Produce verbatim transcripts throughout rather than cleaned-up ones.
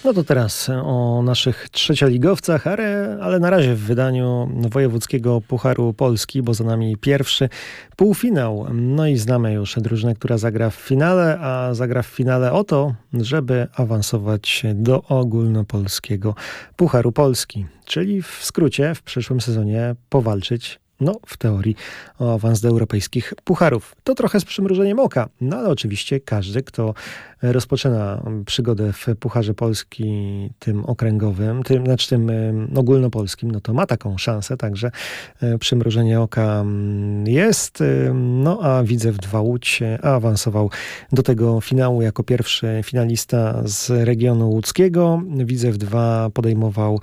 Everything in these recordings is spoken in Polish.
No to teraz o naszych trzecioligowcach, ale, ale na razie w wydaniu Wojewódzkiego Pucharu Polski, bo za nami pierwszy półfinał. No i znamy już drużynę, która zagra w finale, a zagra w finale o to, żeby awansować do Ogólnopolskiego Pucharu Polski. Czyli w skrócie w przyszłym sezonie powalczyć, no w teorii, o awans do europejskich pucharów. To trochę z przymrużeniem oka, no ale oczywiście każdy, kto rozpoczyna przygodę w Pucharze Polski tym okręgowym, tym, znaczy tym ogólnopolskim, no to ma taką szansę, także przymrużenie oka jest. No a Widzew dwa Łódź awansował do tego finału jako pierwszy finalista z regionu łódzkiego. Widzew dwa podejmował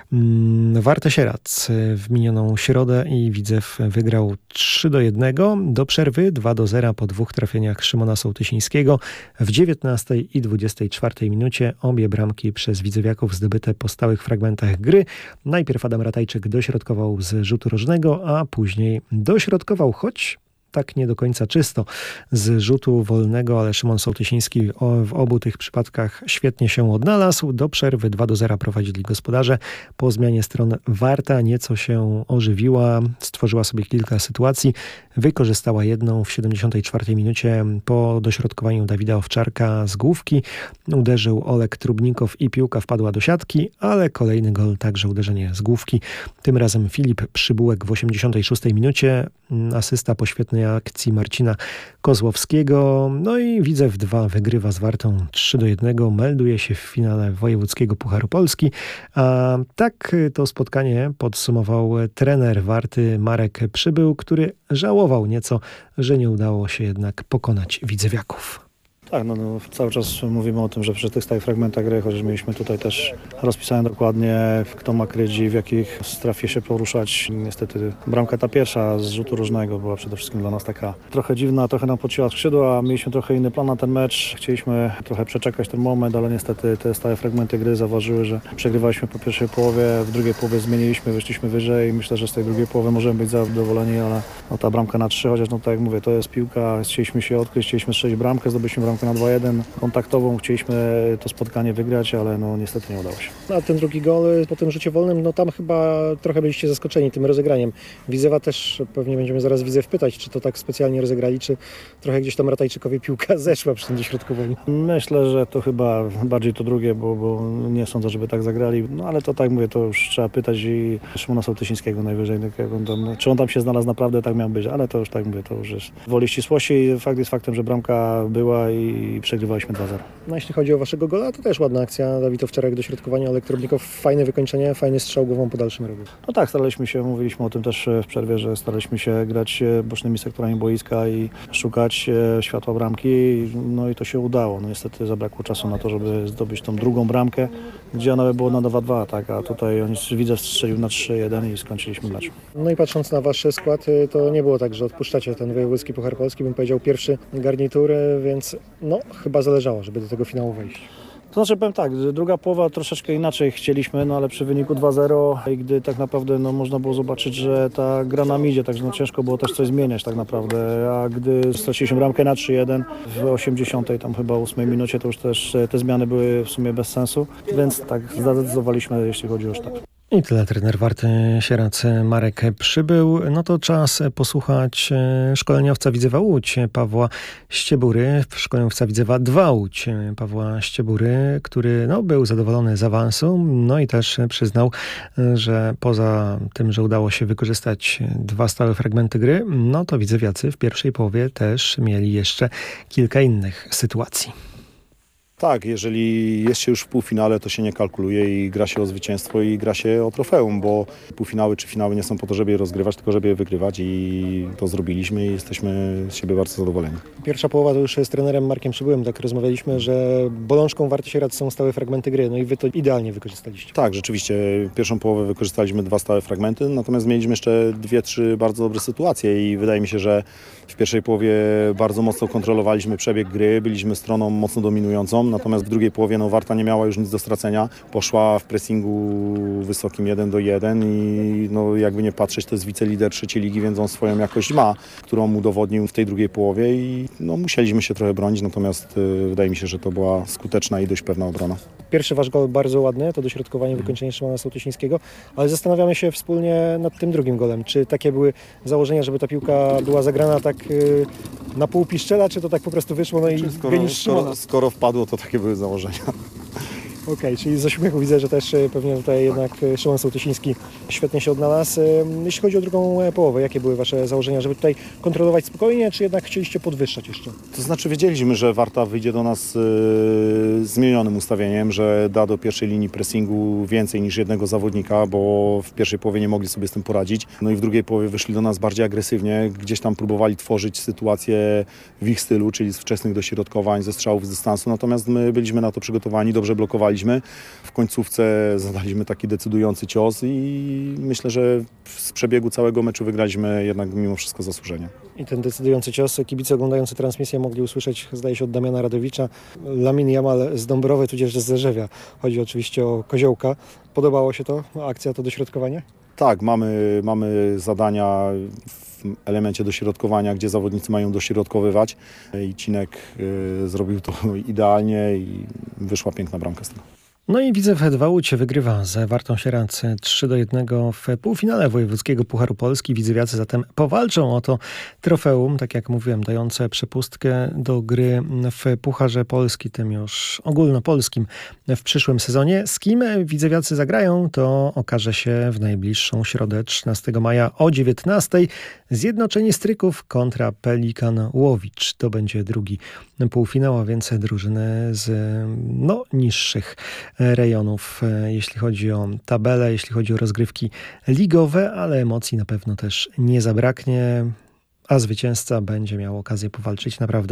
Wartę Sierac w minioną środę i Widzew wygrał trzy do jednego. Do przerwy dwa do zera po dwóch trafieniach Szymona Sołtysińskiego. W dziewiętnastej i dwudziestej czwartej minucie obie bramki przez widzewiaków zdobyte po stałych fragmentach gry. Najpierw Adam Ratajczyk dośrodkował z rzutu rożnego, a później dośrodkował, choć tak nie do końca czysto, z rzutu wolnego, ale Szymon Sołtysiński w obu tych przypadkach świetnie się odnalazł. Do przerwy dwa do zera prowadzili gospodarze. Po zmianie stron Warta nieco się ożywiła, stworzyła sobie kilka sytuacji, wykorzystała jedną w siedemdziesiątej czwartej minucie po dośrodkowaniu Dawida Owczarka z główki. Uderzył Olek Trubnikow i piłka wpadła do siatki, ale kolejny gol, także uderzenie z główki. Tym razem Filip Przybułek w osiemdziesiątej szóstej minucie, asysta po świetnej akcji Marcina Kozłowskiego. No i Widzew dwa wygrywa z Wartą trzy do jednego, melduje się w finale Wojewódzkiego Pucharu Polski. A tak to spotkanie podsumował trener Warty Marek Przybył, który żałował nieco, że nie udało się jednak pokonać widzewiaków. Tak, no, no cały czas mówimy o tym, że przy tych stałych fragmentach gry, chociaż mieliśmy tutaj też rozpisane dokładnie, kto ma krydzi, w jakich strefie się poruszać. Niestety bramka ta pierwsza z rzutu różnego była przede wszystkim dla nas taka trochę dziwna, trochę nam pociła skrzydła, mieliśmy trochę inny plan na ten mecz, chcieliśmy trochę przeczekać ten moment, ale niestety te stałe fragmenty gry zauważyły, że przegrywaliśmy po pierwszej połowie, w drugiej połowie zmieniliśmy, wyszliśmy wyżej i myślę, że z tej drugiej połowy możemy być zadowoleni, ale no, ta bramka na trzy, chociaż no tak jak mówię, to jest piłka, chcieliśmy się odkryć, chcieliśmy strzelić bramkę, zdobyliśmy bramkę na dwa jeden kontaktową, chcieliśmy to spotkanie wygrać, ale no niestety nie udało się. A ten drugi gol po tym rzucie wolnym, no tam chyba trochę byliście zaskoczeni tym rozegraniem. Widzewa też pewnie będziemy zaraz Widzew pytać, czy to tak specjalnie rozegrali, czy trochę gdzieś tam Ratajczykowi piłka zeszła przy tym dośrodkowaniu. Myślę, że to chyba bardziej to drugie, bo, bo nie sądzę, żeby tak zagrali, no ale to tak mówię, to już trzeba pytać i Szymona Sołtysińskiego najwyżej, jak on tam, czy on tam się znalazł naprawdę, tak miał być, ale to już tak mówię, to już jest woli ścisłości. Fakt jest faktem, że bramka była i przegrywaliśmy dwa zero. No jeśli chodzi o waszego gola, to też ładna akcja. Dawid Owczarek dośrodkowanie, Olek Trubnikow, fajne wykończenie, fajny strzał głową po dalszym rogu. No tak, staraliśmy się, mówiliśmy o tym też w przerwie, że staraliśmy się grać bocznymi sektorami boiska i szukać światła bramki, no i to się udało. No niestety zabrakło czasu na to, żeby zdobyć tą drugą bramkę, gdzie ona by było na dwa dwa, tak, a tutaj on Widzew strzelił na trzy jeden i skończyliśmy mecz. No i patrząc na wasz skład, to nie było tak, że odpuszczacie ten Wojewódzki Puchar Polski, bym powiedział pierwszy garnitur, więc no chyba zależało, żeby do tego finału wejść. To znaczy powiem tak, druga połowa troszeczkę inaczej chcieliśmy, no ale przy wyniku dwa zero i gdy tak naprawdę no, można było zobaczyć, że ta gra nam idzie, także no, ciężko było też coś zmieniać tak naprawdę, a gdy straciliśmy bramkę na trzy jeden w osiemdziesiątej tam chyba ósmej minucie, to już też te zmiany były w sumie bez sensu, więc tak zdecydowaliśmy, jeśli chodzi o sztab. I tyle trener Warty Sierac Marek Przybył. No to czas posłuchać szkoleniowca Widzewa Łódź Pawła Ściebury, szkoleniowca Widzewa dwa Łódź Pawła Ściebury, który no, był zadowolony z awansu, no i też przyznał, że poza tym, że udało się wykorzystać dwa stałe fragmenty gry, no to widzewiacy w pierwszej połowie też mieli jeszcze kilka innych sytuacji. Tak, jeżeli jest się już w półfinale, to się nie kalkuluje i gra się o zwycięstwo i gra się o trofeum, bo półfinały czy finały nie są po to, żeby je rozgrywać, tylko żeby je wygrywać i to zrobiliśmy i jesteśmy z siebie bardzo zadowoleni. Pierwsza połowa to już z trenerem Markiem Przybyłem tak rozmawialiśmy, że bolączką Warty Sierac są stałe fragmenty gry, no i wy to idealnie wykorzystaliście. Tak, rzeczywiście pierwszą połowę wykorzystaliśmy dwa stałe fragmenty, natomiast mieliśmy jeszcze dwie, trzy bardzo dobre sytuacje i wydaje mi się, że w pierwszej połowie bardzo mocno kontrolowaliśmy przebieg gry, byliśmy stroną mocno dominującą. sekund, natomiast w drugiej połowie no, Warta nie miała już nic do stracenia. Poszła w pressingu wysokim jeden do jeden i no, jakby nie patrzeć, to jest wicelider trzeciej ligi, więc on swoją jakość ma, którą udowodnił w tej drugiej połowie i no, musieliśmy się trochę bronić, natomiast y, wydaje mi się, że to była skuteczna i dość pewna obrona. Pierwszy wasz gol bardzo ładny, to dośrodkowanie, wykończenie Szymona Sołtysińskiego, ale zastanawiamy się wspólnie nad tym drugim golem. Czy takie były założenia, żeby ta piłka była zagrana tak y, na pół piszczela, czy to tak po prostu wyszło, no i skoro, geniusz Szymona? skoro, skoro wpadło, to takie były założenia. Okej, okay, czyli z ośmiechu widzę, że też pewnie tutaj jednak Szymon Sołtysiński świetnie się odnalazł. Jeśli chodzi o drugą połowę, jakie były wasze założenia, żeby tutaj kontrolować spokojnie, czy jednak chcieliście podwyższać jeszcze? To znaczy wiedzieliśmy, że Warta wyjdzie do nas z zmienionym ustawieniem, że da do pierwszej linii pressingu więcej niż jednego zawodnika, bo w pierwszej połowie nie mogli sobie z tym poradzić. No i w drugiej połowie wyszli do nas bardziej agresywnie, gdzieś tam próbowali tworzyć sytuację w ich stylu, czyli z wczesnych dośrodkowań, ze strzałów z dystansu, natomiast my byliśmy na to przygotowani, dobrze blokowali. W końcówce zadaliśmy taki decydujący cios i myślę, że z przebiegu całego meczu wygraliśmy jednak mimo wszystko zasłużenie. I ten decydujący cios kibice oglądający transmisję mogli usłyszeć, zdaje się, od Damiana Radowicza. Lamin Jamal z Dąbrowy, tudzież z Zerzewia. Chodzi oczywiście o Koziołka. Podobało się to, akcja, to dośrodkowanie? Tak, mamy, mamy zadania w elemencie dośrodkowania, gdzie zawodnicy mają dośrodkowywać i Cinek y, zrobił to idealnie i wyszła piękna bramka z tego. No i Widzew dwa Łódź wygrywa z Wartą Sieradz trzy do jednego w półfinale wojewódzkiego Pucharu Polski. Widzewiacy zatem powalczą o to trofeum, tak jak mówiłem, dające przepustkę do gry w Pucharze Polski, tym już ogólnopolskim w przyszłym sezonie. Z kim widzewiacy zagrają, to okaże się w najbliższą środę trzynastego maja o dziewiętnastej. Zjednoczenie Stryków kontra Pelikan Łowicz. To będzie drugi półfinał, a więc drużyny z no, niższych rejonów, jeśli chodzi o tabelę, jeśli chodzi o rozgrywki ligowe, ale emocji na pewno też nie zabraknie, a zwycięzca będzie miał okazję powalczyć naprawdę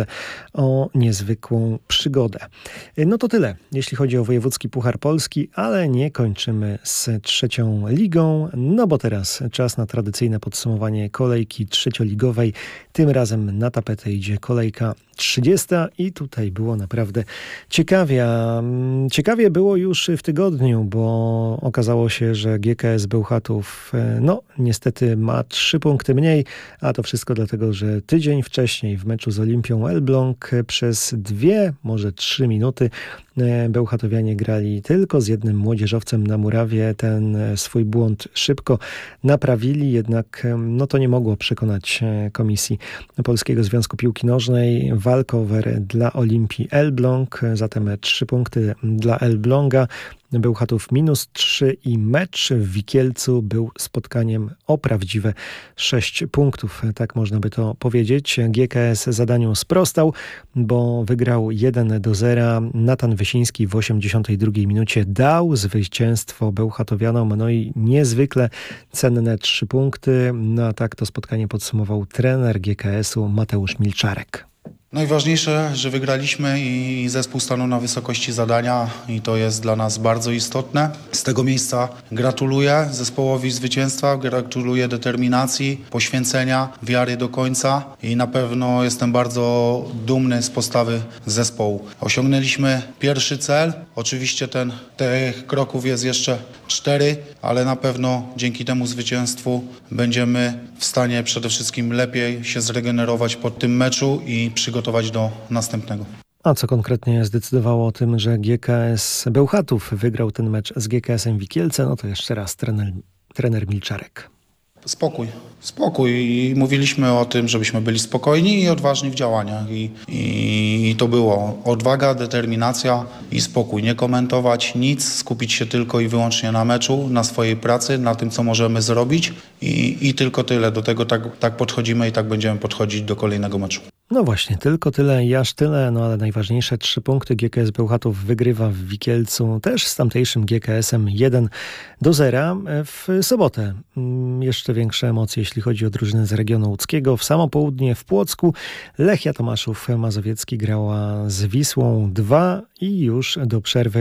o niezwykłą przygodę. No to tyle, jeśli chodzi o wojewódzki Puchar Polski, ale nie kończymy z trzecią ligą, no bo teraz czas na tradycyjne podsumowanie kolejki trzecioligowej. Tym razem na tapetę idzie kolejka trzydziesta i tutaj było naprawdę ciekawie. Ciekawie było już w tygodniu, bo okazało się, że G K S Bełchatów no niestety ma trzy punkty mniej, a to wszystko dlatego, że tydzień wcześniej w meczu z Olimpią Elbląg przez dwie, może trzy minuty Bełchatowianie grali tylko z jednym młodzieżowcem na murawie. Ten swój błąd szybko naprawili, jednak no to nie mogło przekonać Komisji Polskiego Związku Piłki Nożnej. Walkover dla Olimpii Elbląg, zatem trzy punkty dla Elbląga. Bełchatów minus trzy i mecz w Wikielcu był spotkaniem o prawdziwe sześć punktów, tak można by to powiedzieć. G K S zadaniu sprostał, bo wygrał jeden do zera. Natan Wysiński w osiemdziesiątej drugiej minucie dał zwycięstwo Bełchatowianom, no i niezwykle cenne trzy punkty. No a tak to spotkanie podsumował trener G K S-u Mateusz Milczarek. Najważniejsze, że wygraliśmy i zespół stanął na wysokości zadania i to jest dla nas bardzo istotne. Z tego miejsca gratuluję zespołowi zwycięstwa, gratuluję determinacji, poświęcenia, wiary do końca i na pewno jestem bardzo dumny z postawy zespołu. Osiągnęliśmy pierwszy cel, oczywiście ten, tych kroków jest jeszcze cztery, ale na pewno dzięki temu zwycięstwu będziemy w stanie przede wszystkim lepiej się zregenerować po tym meczu i przygotować do następnego. A co konkretnie zdecydowało o tym, że G K S Bełchatów wygrał ten mecz z G K S-em Wikielce? No to jeszcze raz trener, trener Milczarek. Spokój, spokój i mówiliśmy o tym, żebyśmy byli spokojni i odważni w działaniach i, i, i to było odwaga, determinacja i spokój. Nie komentować nic, skupić się tylko i wyłącznie na meczu, na swojej pracy, na tym, co możemy zrobić i, i tylko tyle. Do tego tak, tak podchodzimy i tak będziemy podchodzić do kolejnego meczu. No właśnie, tylko tyle i aż tyle, no ale najważniejsze trzy punkty G K S Bełchatów wygrywa w Wikielcu, też z tamtejszym G K S-em jeden do zera w sobotę. Jeszcze większe emocje, jeśli chodzi o drużynę z regionu łódzkiego. W samo południe w Płocku Lechia Tomaszów Mazowiecki grała z Wisłą dwa i już do przerwy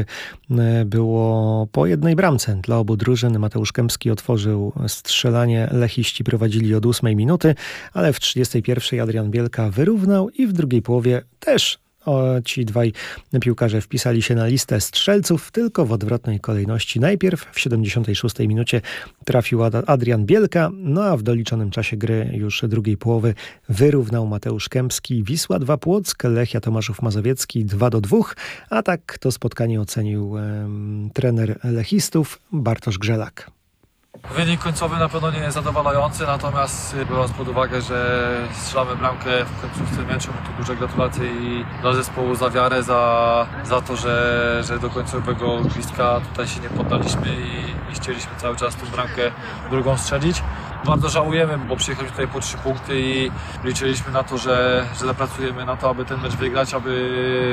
było po jednej bramce dla obu drużyn. Mateusz Kępski otworzył strzelanie, lechiści prowadzili od ósmej minuty, ale w trzydziestej pierwszej Adrian Bielka wyrównał i w drugiej połowie też O, ci dwaj piłkarze wpisali się na listę strzelców, tylko w odwrotnej kolejności. Najpierw w siedemdziesiątej szóstej minucie trafił Adrian Bielka, no a w doliczonym czasie gry już drugiej połowy wyrównał Mateusz Kępski. Wisła dwa Płock, Lechia Tomaszów Mazowiecki dwa do dwóch, a tak to spotkanie ocenił um, trener lechistów Bartosz Grzelak. Wynik końcowy na pewno nie jest zadowalający, natomiast biorąc pod uwagę, że strzelamy bramkę w końcówce meczu, to duże gratulacje i dla zespołu za wiarę, za, za to, że, że do końcowego gwizdka tutaj się nie poddaliśmy i, i chcieliśmy cały czas tę bramkę drugą strzelić. Bardzo żałujemy, bo przyjechaliśmy tutaj po trzy punkty i liczyliśmy na to, że, że zapracujemy na to, aby ten mecz wygrać, aby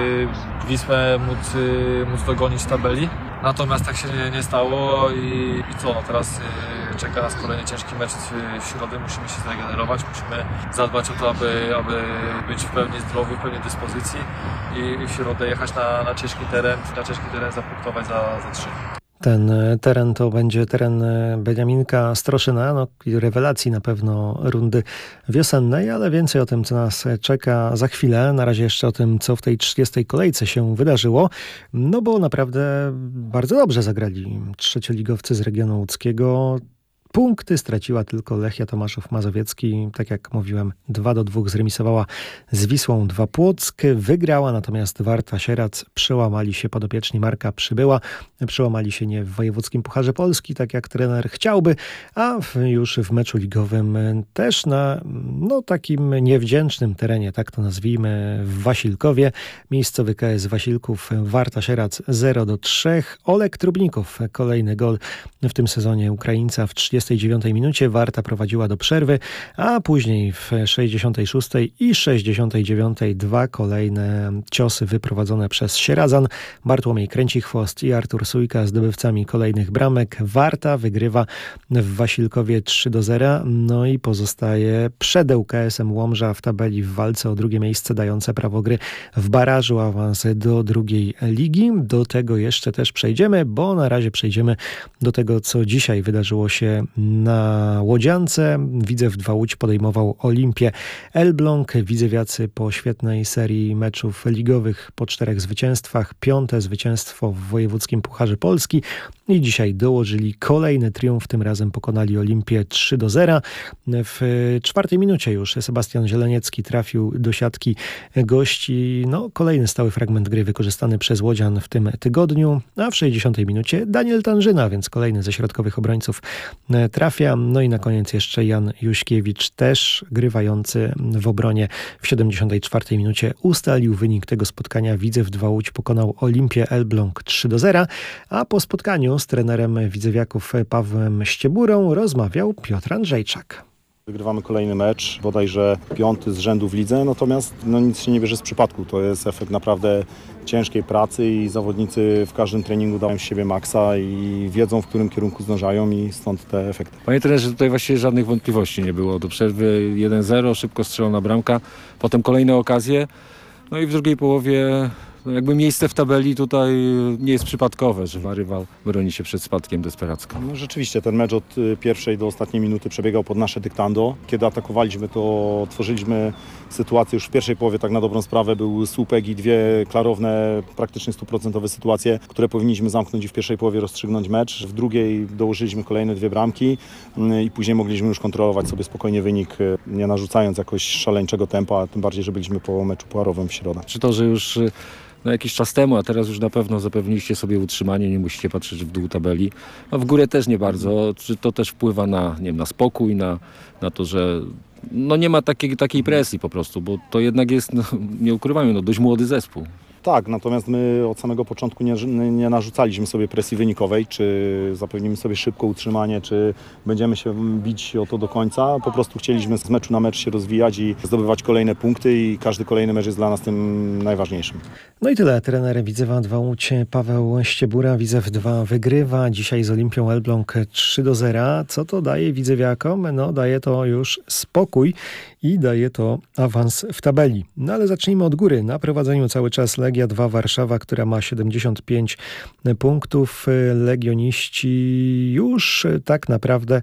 Wisłę móc, móc dogonić w tabeli. Natomiast tak się nie, nie stało i, i co, no teraz y, czeka nas kolejny ciężki mecz w środę, musimy się zregenerować, musimy zadbać o to, aby, aby być w pełni zdrowi, w pełni dyspozycji i, i w środę jechać na, na ciężki teren, na ciężki teren zapunktować za, za trzy. Ten teren to będzie teren Beniaminka Stroszyna, no i rewelacji na pewno rundy wiosennej, ale więcej o tym, co nas czeka za chwilę. Na razie jeszcze o tym, co w tej trzydziestej kolejce się wydarzyło, no bo naprawdę bardzo dobrze zagrali trzecioligowcy z regionu łódzkiego. Punkty straciła tylko Lechia Tomaszów Mazowiecki. Tak jak mówiłem, dwa do dwóch zremisowała z Wisłą dwa Płock. Wygrała natomiast Warta Sierac. Przełamali się podopieczni Marka Przybyła. Przełamali się nie w wojewódzkim Pucharze Polski, tak jak trener chciałby, a w, już w meczu ligowym też na no, takim niewdzięcznym terenie, tak to nazwijmy, w Wasilkowie. Miejscowy K S Wasilków Warta Sierac zero do trzech. Olek Trubnikow, kolejny gol w tym sezonie Ukraińca w trzydziestej dziewiątej minucie. Warta prowadziła do przerwy, a później w sześćdziesiątej szóstej i sześćdziesiątej dziewiątej dwa kolejne ciosy wyprowadzone przez Sieradzan. Bartłomiej Kręcichwost i Artur Sujka zdobywcami kolejnych bramek. Warta wygrywa w Wasilkowie trzy do zera, no i pozostaje przed L K S-em Łomża w tabeli w walce o drugie miejsce, dające prawo gry w barażu awans do drugiej ligi. Do tego jeszcze też przejdziemy, bo na razie przejdziemy do tego, co dzisiaj wydarzyło się na Łodziance. Widzew dwa Łódź podejmował Olimpię Elbląg. Widzewiacy po świetnej serii meczów ligowych, po czterech zwycięstwach, piąte zwycięstwo w wojewódzkim Pucharze Polski i dzisiaj dołożyli kolejny triumf. Tym razem pokonali Olimpię trzy do zera. W czwartej minucie już Sebastian Zieleniecki trafił do siatki gości. No, kolejny stały fragment gry wykorzystany przez Łodzian w tym tygodniu, a w sześćdziesiątej minucie Daniel Tanżyna, więc kolejny ze środkowych obrońców trafia. No i na koniec jeszcze Jan Juśkiewicz, też grywający w obronie w siedemdziesiątej czwartej minucie, ustalił wynik tego spotkania. Widzew dwa Łódź pokonał Olimpię Elbląg trzy do zera, a po spotkaniu z trenerem widzewiaków Pawłem Ścieburą rozmawiał Piotr Andrzejczak. Wygrywamy kolejny mecz, bodajże piąty z rzędu w lidze, natomiast no, nic się nie bierze z przypadku. To jest efekt naprawdę ciężkiej pracy i zawodnicy w każdym treningu dają z siebie maksa i wiedzą, w którym kierunku zdążają i stąd te efekty. Panie trenerze, tutaj właściwie żadnych wątpliwości nie było. Do przerwy jeden zero, szybko strzelona bramka, potem kolejne okazje, no i w drugiej połowie no jakby miejsce w tabeli tutaj nie jest przypadkowe, że rywal broni się przed spadkiem desperacko. No rzeczywiście, ten mecz od pierwszej do ostatniej minuty przebiegał pod nasze dyktando. Kiedy atakowaliśmy, to tworzyliśmy sytuację już w pierwszej połowie, tak na dobrą sprawę był słupek i dwie klarowne, praktycznie stuprocentowe sytuacje, które powinniśmy zamknąć i w pierwszej połowie rozstrzygnąć mecz. W drugiej dołożyliśmy kolejne dwie bramki i później mogliśmy już kontrolować sobie spokojnie wynik, nie narzucając jakoś szaleńczego tempa, tym bardziej, że byliśmy po meczu pucharowym w środę. Czy to, że już no jakiś czas temu, a teraz już na pewno zapewniliście sobie utrzymanie, nie musicie patrzeć w dół tabeli. No w górę też nie bardzo. Czy to też wpływa na, nie wiem, na spokój, na, na to, że no nie ma takiej, takiej presji po prostu, bo to jednak jest, no, nie ukrywajmy, no dość młody zespół. Tak, natomiast my od samego początku nie, nie narzucaliśmy sobie presji wynikowej, czy zapewnimy sobie szybko utrzymanie, czy będziemy się bić o to do końca. Po prostu chcieliśmy z meczu na mecz się rozwijać i zdobywać kolejne punkty i każdy kolejny mecz jest dla nas tym najważniejszym. No i tyle. Trener Widzewa dwa Łódź Paweł Ściebura. Widzew dwa wygrywa dzisiaj z Olimpią Elbląg trzy do zera. Co to daje widzewiakom? No daje to już spokój i daje to awans w tabeli. No ale zacznijmy od góry. Na prowadzeniu cały czas Legia dwa Warszawa, która ma siedemdziesiąt pięć punktów. Legioniści już tak naprawdę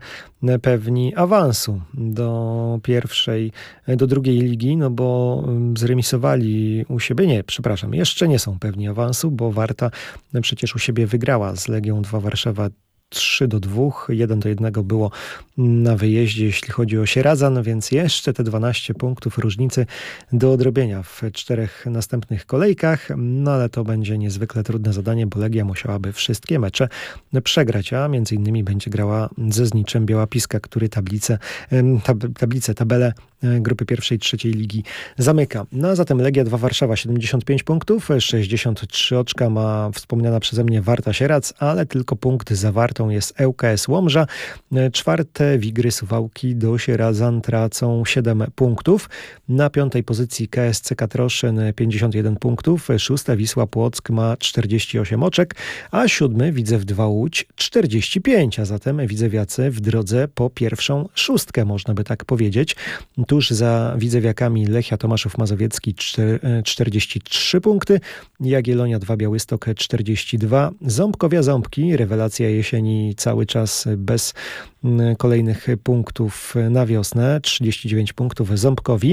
pewni awansu do pierwszej, do drugiej ligi, no bo zremisowali u siebie, nie, przepraszam, jeszcze nie są pewni awansu, bo Warta przecież u siebie wygrała z Legią dwa Warszawa trzy do dwóch, jeden do jednego było na wyjeździe, jeśli chodzi o Sierazan, więc jeszcze te dwanaście punktów różnicy do odrobienia w czterech następnych kolejkach, no ale to będzie niezwykle trudne zadanie, bo Legia musiałaby wszystkie mecze przegrać, a między innymi będzie grała ze Zniczem Biała-Piska, który tablicę, tab, tablicę, tabelę grupy pierwszej, trzeciej ligi zamyka. No a zatem Legia dwa Warszawa siedemdziesiąt pięć punktów, sześćdziesiąt trzy oczka ma wspomniana przeze mnie Warta Sierac, ale tylko punkt za Wartą jest ŁKS Łomża. Czwarte Wigry Suwałki do Sierazan tracą siedem punktów. Na piątej pozycji K S C Katroszyn pięćdziesiąt jeden punktów. Szósta Wisła Płock ma czterdzieści osiem oczek, a siódmy Widzew dwa Łódź czterdzieści pięć, a zatem widzewiacy w drodze po pierwszą szóstkę, można by tak powiedzieć. Tuż za widzewiakami Lechia Tomaszów Mazowiecki czterdzieści trzy punkty, Jagiellonia dwa Białystok czterdzieści dwa, Ząbkowia Ząbki, rewelacja jesieni cały czas bez kolejnych punktów na wiosnę, trzydzieści dziewięć punktów Ząbkowi.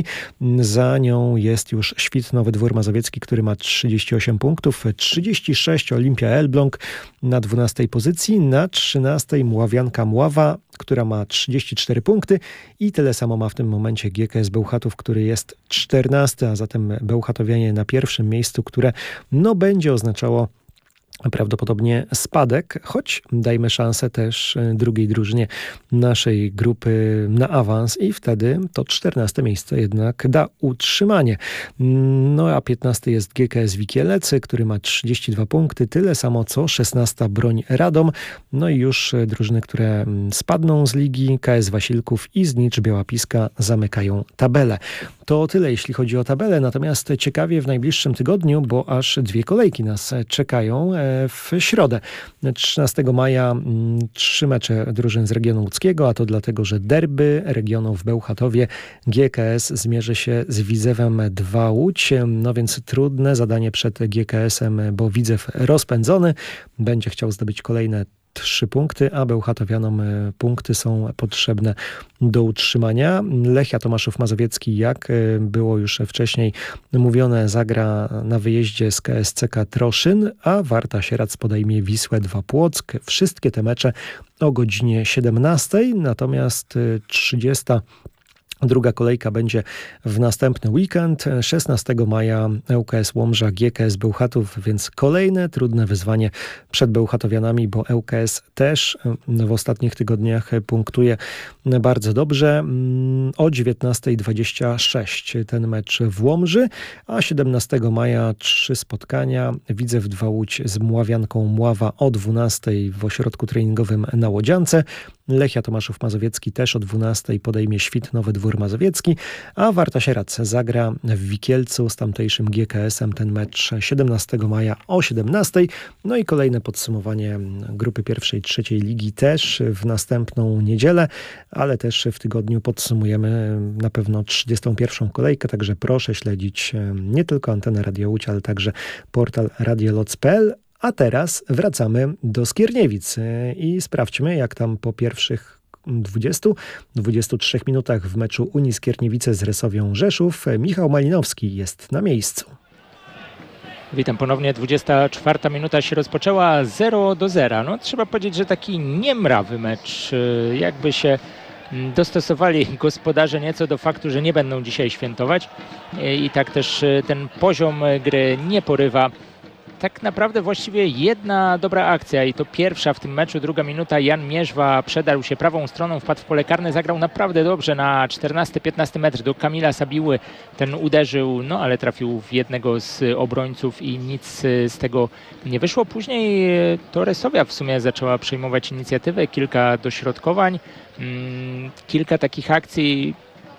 Za nią jest już Świt-Nowy Dwór Mazowiecki, który ma trzydzieści osiem punktów, trzydzieści sześć Olimpia Elbląg na dwunastej pozycji, na trzynastej Mławianka Mława, która ma trzydzieści cztery punkty i tyle samo ma w tym momencie G K S Bełchatów, który jest czternasty, a zatem Bełchatowianie na pierwszym miejscu, które no będzie oznaczało prawdopodobnie spadek, choć dajmy szansę też drugiej drużynie naszej grupy na awans i wtedy to czternaste miejsce jednak da utrzymanie. No a piętnasty jest G K S Wikielec, który ma trzydzieści dwa punkty, tyle samo co szesnasta Broń Radom. No i już drużyny, które spadną z ligi, K S Wasilków i Znicz Biała-Piska zamykają tabelę. To tyle, jeśli chodzi o tabelę, natomiast ciekawie w najbliższym tygodniu, bo aż dwie kolejki nas czekają w środę. trzynastego maja trzy mecze drużyn z regionu łódzkiego, a to dlatego, że derby regionu w Bełchatowie G K S zmierzy się z Widzewem dwa Łódź. No więc trudne zadanie przed G K S-em, bo Widzew rozpędzony będzie chciał zdobyć kolejne trzy punkty, a Bełchatowianom punkty są potrzebne do utrzymania. Lechia Tomaszów Mazowiecki, jak było już wcześniej mówione, zagra na wyjeździe z K S C Katroszyn, a Warta Sierac podejmie Wisłę dwa Płock. Wszystkie te mecze o godzinie siedemnastej, natomiast trzydziesta druga kolejka będzie w następny weekend, szesnastego maja ŁKS Łomża, G K S Bełchatów, więc kolejne trudne wyzwanie przed Bełchatowianami, bo ŁKS też w ostatnich tygodniach punktuje bardzo dobrze. O dziewiętnasta dwadzieścia sześć ten mecz w Łomży, a siedemnastego maja trzy spotkania. Widzew dwa Łódź z Mławianką Mława o dwunastej w ośrodku treningowym na Łodziance. Lechia Tomaszów Mazowiecki też o dwunastej podejmie Świt-Nowy Dwór Mazowiecki, a Warta Sierac zagra w Wikielcu z tamtejszym G K S-em ten mecz siedemnastego maja o siedemnastej. No i kolejne podsumowanie grupy pierwszej, trzeciej ligi też w następną niedzielę, ale też w tygodniu podsumujemy na pewno trzydziestą pierwszą kolejkę, także proszę śledzić nie tylko antenę Radio Łódź, ale także portal radioloc kropka p l. A teraz wracamy do Skierniewic i sprawdźmy, jak tam po pierwszych dwudziestu dwudziestu trzech minutach w meczu Unii Skierniewice z Resowią Rzeszów Michał Malinowski jest na miejscu. Witam ponownie, dwudziesta czwarta minuta się rozpoczęła, zero do zera. No, trzeba powiedzieć, że taki niemrawy mecz, jakby się dostosowali gospodarze nieco do faktu, że nie będą dzisiaj świętować i tak też ten poziom gry nie porywa. Tak naprawdę właściwie jedna dobra akcja i to pierwsza w tym meczu, druga minuta. Jan Mierzwa przedarł się prawą stroną, wpadł w pole karne, zagrał naprawdę dobrze na czternasty piętnasty metr do Kamila Sabiły. Ten uderzył, no ale trafił w jednego z obrońców i nic z tego nie wyszło. Później to Resowia w sumie zaczęła przejmować inicjatywę, kilka dośrodkowań, kilka takich akcji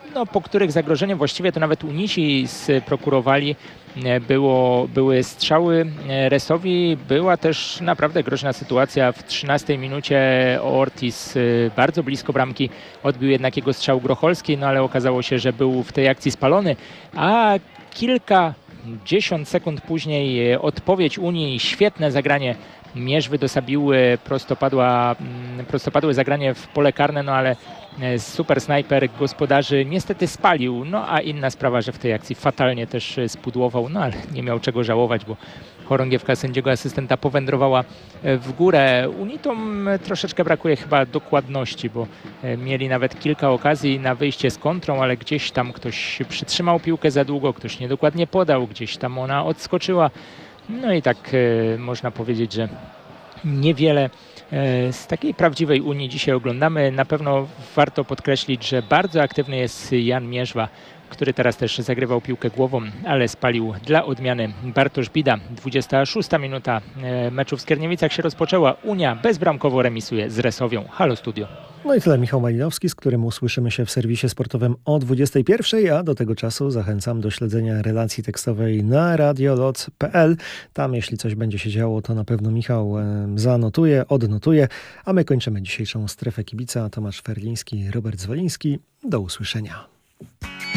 no, po których zagrożenie właściwie to nawet Unisi sprokurowali. Było, były strzały Resowi, była też naprawdę groźna sytuacja. W trzynastej minucie Ortiz bardzo blisko bramki odbił jednak jego strzał Grocholski, no ale okazało się, że był w tej akcji spalony, a kilkadziesiąt sekund później odpowiedź Unii, świetne zagranie Mierzwy do Sabiły, prostopadła, prostopadłe zagranie w pole karne, no ale super snajper gospodarzy niestety spalił. No a inna sprawa, że w tej akcji fatalnie też spudłował, no ale nie miał czego żałować, bo chorągiewka sędziego asystenta powędrowała w górę. Unitom troszeczkę brakuje chyba dokładności, bo mieli nawet kilka okazji na wyjście z kontrą, ale gdzieś tam ktoś przytrzymał piłkę za długo, ktoś niedokładnie podał, gdzieś tam ona odskoczyła. No i tak e, można powiedzieć, że niewiele e, z takiej prawdziwej Unii dzisiaj oglądamy. Na pewno warto podkreślić, że bardzo aktywny jest Jan Mierzwa, który teraz też zagrywał piłkę głową, ale spalił dla odmiany Bartosz Bida. dwudziesta szósta minuta e, meczu w Skierniewicach się rozpoczęła. Unia bezbramkowo remisuje z Resowią. Halo Studio. No i tyle, Michał Malinowski, z którym usłyszymy się w serwisie sportowym o dwudziestej pierwszej, a do tego czasu zachęcam do śledzenia relacji tekstowej na radiolot kropka p l. Tam, jeśli coś będzie się działo, to na pewno Michał e, zanotuje, odnotuje, a my kończymy dzisiejszą Strefę Kibica. Tomasz Ferliński, Robert Zwoliński. Do usłyszenia.